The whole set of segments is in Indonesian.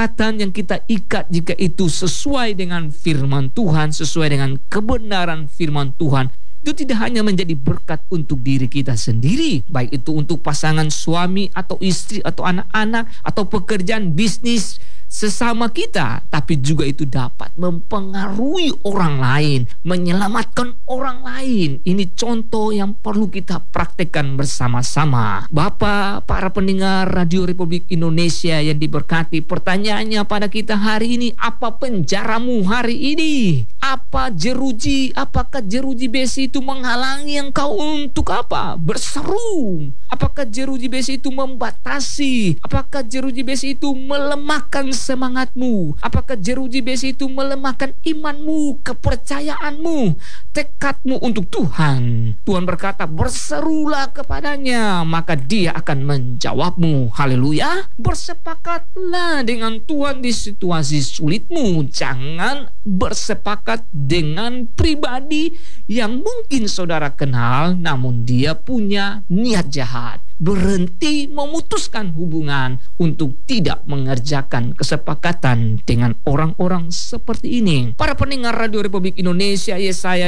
kesepakatan yang kita ikat, jika itu sesuai dengan firman Tuhan, sesuai dengan kebenaran firman Tuhan, itu tidak hanya menjadi berkat untuk diri kita sendiri, baik itu untuk pasangan suami atau istri atau anak-anak atau pekerjaan bisnis sesama kita, tapi juga itu dapat mempengaruhi orang lain, menyelamatkan orang lain. Ini contoh yang perlu kita praktekkan bersama-sama. Bapak, para pendengar Radio Republik Indonesia yang diberkati, pertanyaannya pada kita hari ini, apa penjaramu hari ini? Apa jeruji? Apakah jeruji besi itu menghalangi engkau untuk apa? Berseru. Apakah jeruji besi itu membatasi? Apakah jeruji besi itu melemahkan semangatmu? Apakah jeruji besi itu melemahkan imanmu, kepercayaanmu, tekadmu untuk Tuhan? Tuhan berkata, berserulah kepadanya, maka Dia akan menjawabmu. Haleluya. Bersepakatlah dengan Tuhan di situasi sulitmu. Jangan bersepakat dengan pribadi yang mungkin saudara kenal, namun dia punya niat jahat. Berhenti memutuskan hubungan untuk tidak mengerjakan kesepakatan dengan orang-orang seperti ini. Para pendengar Radio Republik Indonesia, Yesaya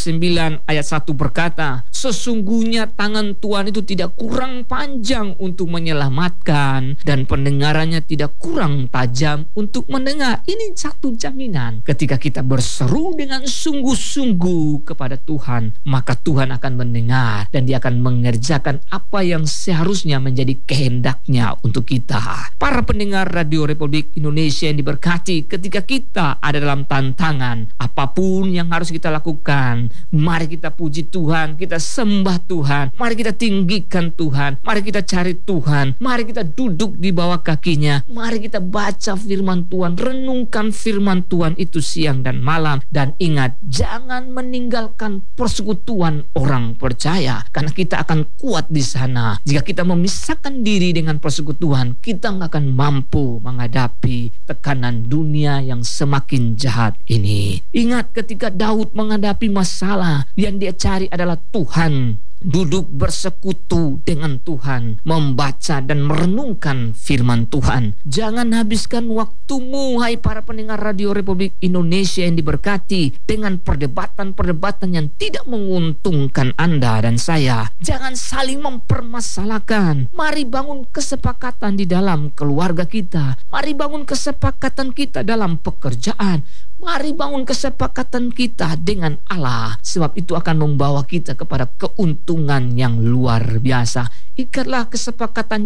59 ayat 1 berkata, sesungguhnya tangan Tuhan itu tidak kurang panjang untuk menyelamatkan, dan pendengarannya tidak kurang tajam untuk mendengar. Ini satu jaminan. Ketika kita berseru dengan sungguh-sungguh kepada Tuhan, maka Tuhan akan mendengar dan Dia akan mengerjakan apa yang seharusnya menjadi kehendaknya untuk kita. Para pendengar Radio Republik Indonesia yang diberkati, ketika kita ada dalam tantangan, apapun yang harus kita lakukan, mari kita puji Tuhan, kita sembah Tuhan, mari kita tinggikan Tuhan, mari kita cari Tuhan, mari kita duduk di bawah kakinya, mari kita baca firman Tuhan, renungkan firman Tuhan itu siang dan malam, dan ingat, jangan meninggalkan persekutuan orang percaya, karena kita akan kuat di sana. Jika kita memisahkan diri dengan persekutuan, kita nggak akan mampu menghadapi tekanan dunia yang semakin jahat ini. Ingat, ketika Daud menghadapi masalah, yang dia cari adalah Tuhan. Duduk bersekutu dengan Tuhan, membaca dan merenungkan firman Tuhan. Jangan habiskan waktumu, hai para pendengar Radio Republik Indonesia yang diberkati, dengan perdebatan-perdebatan yang tidak menguntungkan Anda dan saya. Jangan saling mempermasalahkan. Mari bangun kesepakatan di dalam keluarga kita. Mari bangun kesepakatan kita dalam pekerjaan. Mari bangun kesepakatan kita dengan Allah, sebab itu akan membawa kita kepada keuntungan yang luar biasa. Ikatlah kesepakatan